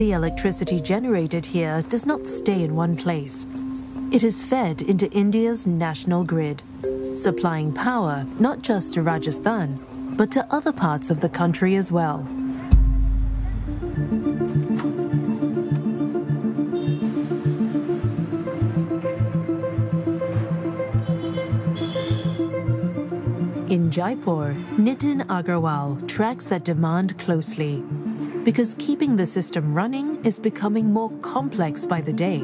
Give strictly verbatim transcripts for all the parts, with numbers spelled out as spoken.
The electricity generated here does not stay in one place. It is fed into India's national grid, supplying power not just to Rajasthan, but to other parts of the country as well. In Jaipur, Nitin Agarwal tracks that demand closely, because keeping the system running is becoming more complex by the day.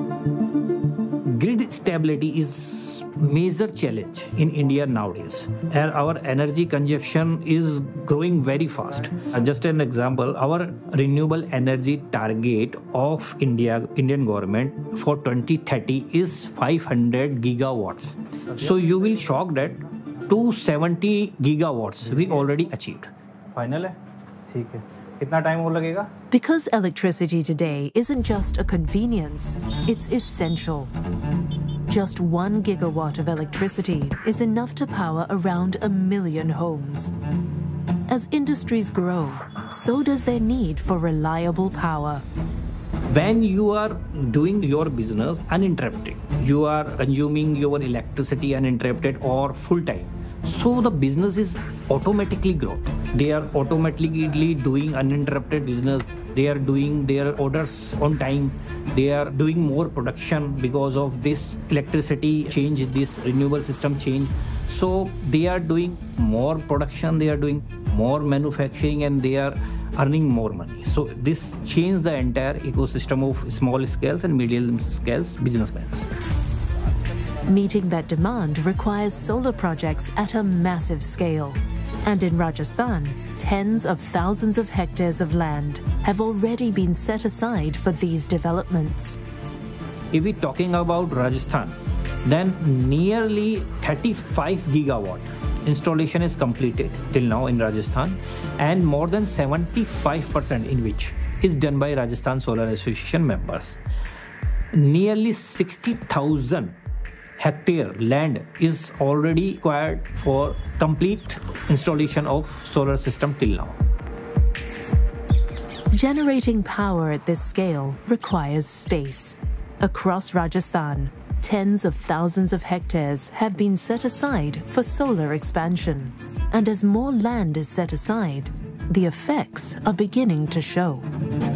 Grid stability is a major challenge in India nowadays, and our energy consumption is growing very fast. Uh, just an example, our renewable energy target of India, Indian government for twenty thirty is five hundred gigawatts. Okay. So you will shock that two hundred seventy gigawatts we already achieved. Final है, ठीक है. कितना time और लगेगा? Because electricity today isn't just a convenience, it's essential. Just one gigawatt of electricity is enough to power around a million homes. As industries grow, so does their need for reliable power. When you are doing your business uninterrupted, you are consuming your electricity uninterrupted or full time, so the business is automatically growth. They are automatically doing uninterrupted business. They are doing their orders on time. They are doing more production because of this electricity change, this renewable system change. So they are doing more production, they are doing more manufacturing, and they are earning more money. So this changed the entire ecosystem of small scales and medium scales businessmen. Meeting that demand requires solar projects at a massive scale. And in Rajasthan, tens of thousands of hectares of land have already been set aside for these developments. If we're talking about Rajasthan, then nearly thirty-five gigawatt installation is completed till now in Rajasthan, and more than seventy-five percent in which is done by Rajasthan Solar Association members. Nearly sixty thousand hectare land is already required for complete installation of solar system till now. Generating power at this scale requires space. Across Rajasthan, tens of thousands of hectares have been set aside for solar expansion. And as more land is set aside, the effects are beginning to show.